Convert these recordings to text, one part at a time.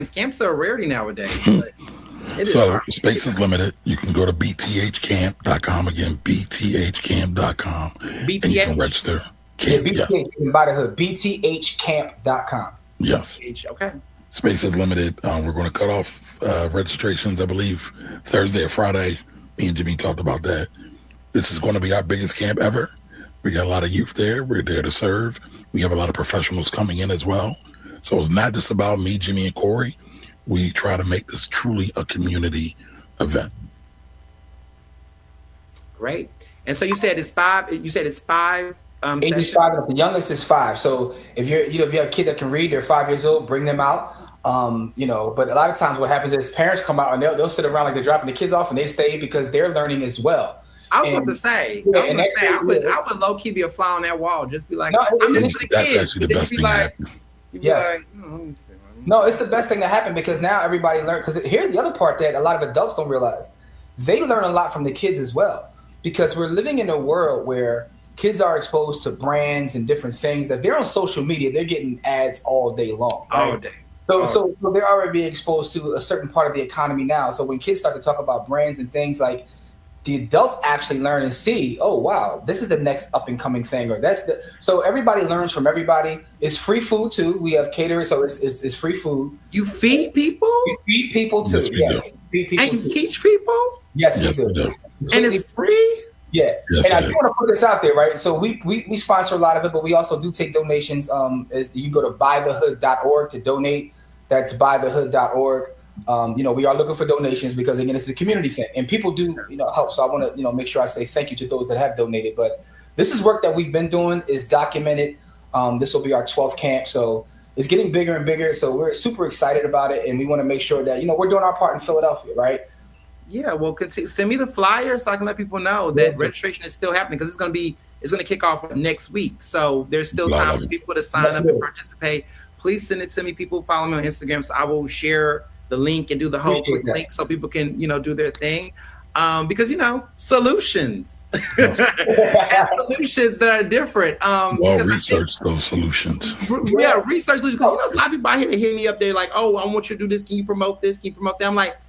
Camps are a rarity nowadays. But so space is limited. You can go to bthcamp.com. Again, bthcamp.com. BTH? And you can register. BTH, you can buy the hood. bthcamp.com. Yes. Okay. Space is limited. We're going to cut off registrations, I believe, Thursday or Friday. Me and Jimmy talked about that. This is going to be our biggest camp ever. We got a lot of youth there. We're there to serve. We have a lot of professionals coming in as well. So it's not just about me, Jimmy, and Corey. We try to make this truly a community event. Great. And so you said it's 5. You said it's 5. Ages 5. The youngest is 5. So if if you have a kid that can read, they're 5 years old, bring them out. But a lot of times what happens is parents come out and they'll sit around like they're dropping the kids off, and they stay because they're learning as well. I was about to say, I would low key be a fly on that wall. Just be like, I'm listening to the that's kids. actually the best thing that happened. Yes. No, it's the best thing that happened because now everybody learns. Because here's the other part that a lot of adults don't realize. They learn a lot from the kids as well, because we're living in a world where kids are exposed to brands and different things that they're on social media. They're getting ads all day long. Right? All day. So they're already being exposed to a certain part of the economy now. So when kids start to talk about brands and things, like, the adults actually learn and see, oh, wow, this is the next up and coming thing. So everybody learns from everybody. It's free food too. We have caterers, so it's free food. You feed people? We feed people too. Yes, we do. And you teach people? Yes, we do. And it's free? Yeah. Yes, and I do want to put this out there, right? So we sponsor a lot of it, but we also do take donations. You go to buythehood.org to donate. That's buythehood.org. We are looking for donations because, again, it's a community thing and people do, help. So I want to, make sure I say thank you to those that have donated. But this is work that we've been doing, is documented. This will be our 12th camp. So it's getting bigger and bigger. So we're super excited about it. And we want to make sure that, we're doing our part in Philadelphia, right? Yeah. Well, send me the flyer so I can let people know that registration is still happening, because it's going to kick off next week. So there's still time for people to sign up and participate. Please send it to me. People follow me on Instagram, so I will share the link and do the whole quick link so people can, do their thing. Because, solutions. Solutions that are different. Research those solutions. Yeah, research solutions. Because, a lot of people out here, they hit me up. They're like, oh, I want you to do this. Can you promote this? Can you promote that? I'm like,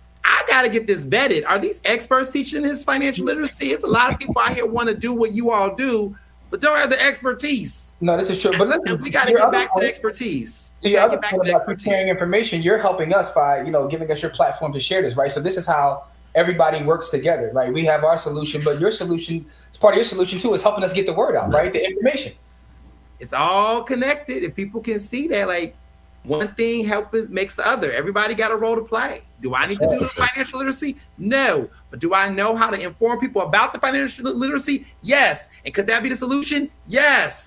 I got to get this vetted. Are these experts teaching this financial literacy? It's a lot of people out here want to do what you all do, but don't have the expertise. No, this is true. But listen, we got to get back to the expertise. The other point about sharing information, you're helping us by, giving us your platform to share this, right? So this is how everybody works together, right? We have our solution, but your solution, it's part of your solution too, is helping us get the word out, right? The information. It's all connected. If people can see that, like, one thing makes the other. Everybody got a role to play. Do I need to do financial literacy? No. But do I know how to inform people about the financial literacy? Yes. And could that be the solution? Yes.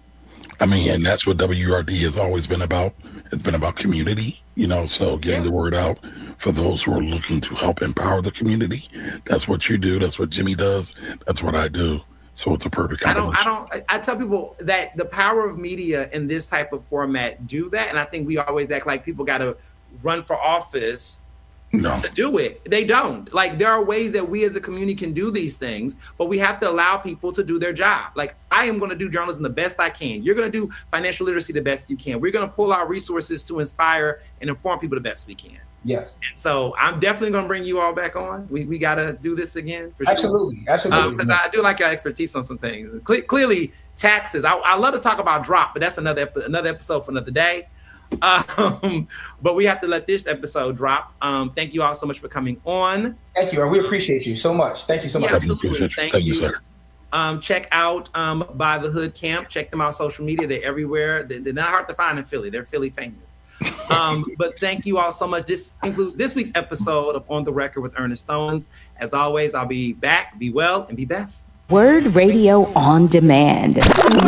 I mean, and that's what WRD has always been about. It's been about community, so getting the word out for those who are looking to help empower the community. That's what you do. That's what Jimmy does. That's what I do. So it's a perfect combination. I tell people that the power of media in this type of format do that. And I think we always act like people got to run for office to do it. They don't. Like, there are ways that we as a community can do these things, but we have to allow people to do their job. Like, I am going to do journalism the best I can. You're going to do financial literacy the best you can. We're going to pull our resources to inspire and inform people the best we can. Yes. And so I'm definitely going to bring you all back on. We got to do this again for sure. Absolutely. Because I do like your expertise on some things. Clearly, taxes. I love to talk about drop, but that's another episode for another day. But we have to let this episode drop. Thank you all so much for coming on. Thank you. We appreciate you so much. Thank you so much. Yeah, absolutely. Thank you, sir. Check out By the Hood Camp. Check them out on social media. They're everywhere. They're not hard to find in Philly. They're Philly famous. But thank you all so much. This concludes this week's episode of On the Record with Ernest Stones. As always, I'll be back. Be well and be best. Word Radio on Demand.